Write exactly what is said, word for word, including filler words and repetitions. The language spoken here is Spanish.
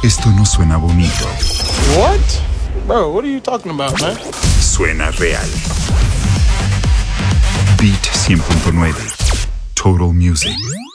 Esto no suena bonito. What? Bro, what are you talking about, man? Suena real. Beat cien punto nueve. Total Music.